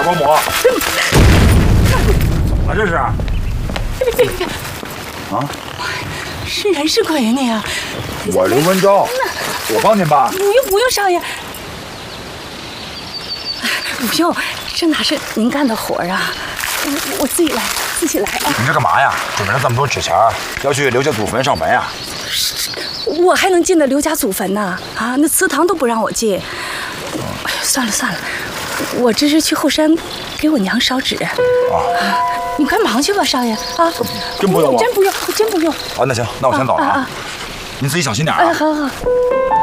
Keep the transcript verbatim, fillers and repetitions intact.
保姆。怎么了这是？ 别别别！ 啊？ 是人是鬼呀你啊？ 我刘文昭，我帮您吧。 不用不用，少爷。不用，这哪是您干的活啊？我我自己来，自己来啊！ 你这干嘛呀？准备了这么多纸钱，要去刘家祖坟上坟呀？ 我还能进得刘家祖坟呢？啊，那祠堂都不让我进。哎，算了算了，我这是去后山给我娘烧纸。啊，你快忙去吧，少爷啊！ 真不用吗？ 真不用，真不用。 啊，那行，那我先走了啊。您自己小心点啊。 哎，好好。